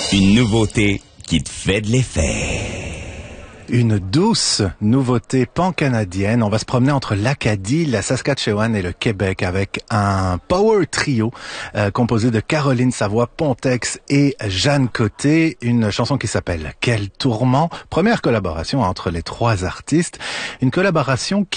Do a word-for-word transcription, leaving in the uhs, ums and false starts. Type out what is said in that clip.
Une nouveauté qui te fait de l'effet. Une douce nouveauté pan-canadienne. On va se promener entre l'Acadie, la Saskatchewan et le Québec avec un power trio euh, composé de Caroline Savoie-Pontex et Jeanne Côté. Une chanson qui s'appelle « Quel tourment ». Première collaboration entre les trois artistes. Une collaboration qui